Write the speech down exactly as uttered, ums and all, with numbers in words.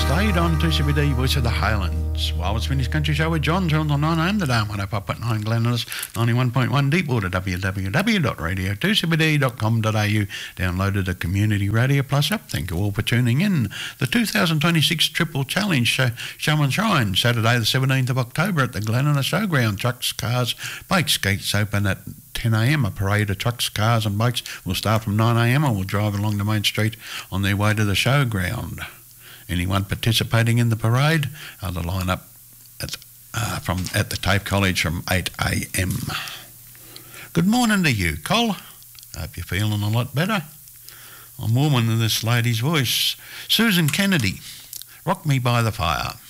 Stayed on two C B D, Voice of the Highlands. Well, it's Vinny's Country Show with John, John's on nine a m today on one oh five point nine Glenellis, ninety-one point one Deepwater, w w w dot radio two c b d dot com dot a u. Downloaded the Community Radio Plus app. Thank you all for tuning in. The two thousand twenty-six Triple Challenge Show, Show and Shine, Saturday the seventeenth of October at the Glenellis Showground. Trucks, cars, bikes, gates open at ten a m. A parade of trucks, cars and bikes will start from nine a m and will drive along the main street on their way to the showground. Anyone participating in the parade are to line up at, uh, from, at the TAFE College from eight a m. Good morning to you, Col. Hope you're feeling a lot better. I'm warming to this lady's voice. Susan Kennedy, Rock Me by the Fire.